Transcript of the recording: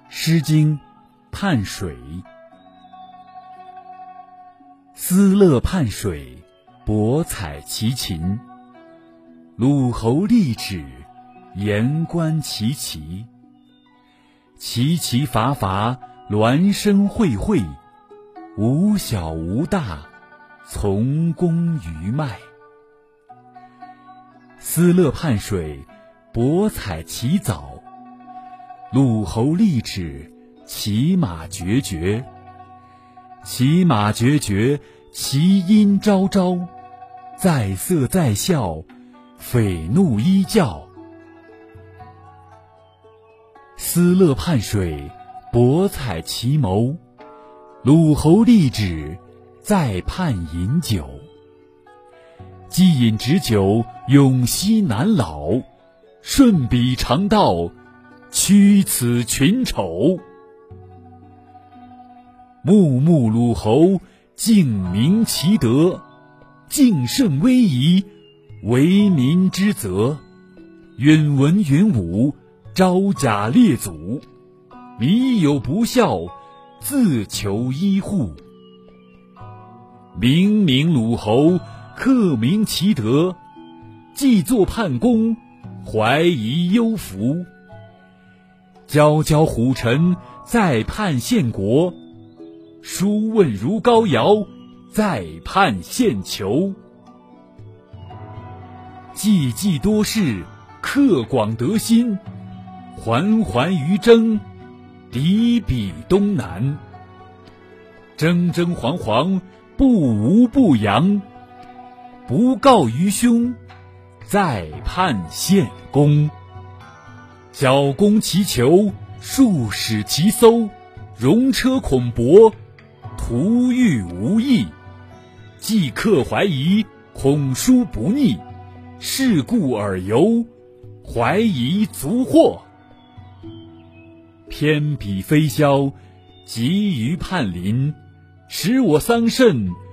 诗经·泮水。思乐泮水，博采其禽。鲁侯立止，言观其奇。奇奇伐伐，孪生蕙蕙。无小无大，从公于麦。思乐泮水，博采其藻。鲁侯立止，骑马决绝。骑马决绝，其音昭昭。在色在笑，匪怒依教。思乐泮水，博采其谋。鲁侯立止，在泮饮酒。既饮直酒，永熙难老。顺彼长道，驱此群丑。穆穆鲁侯，敬明其德。敬慎威仪，为民之责。允文允武，招甲列祖。靡有不孝，自求医护。明明鲁侯，克明其德。既作泮宫，怀疑忧服。皎皎虎臣，在泮献国。书问如膏尧，在泮献囚。济济多事，克广德心。环环于征，敌比东南。征征惶惶，不无不扬。不告于兄，在泮献功。矫弓其裘，数使其搜。戎车恐薄，徒欲无益。既克怀疑，恐书不逆。是故尔游，怀疑足获。偏彼飞霄，急于泮临。使我桑葚，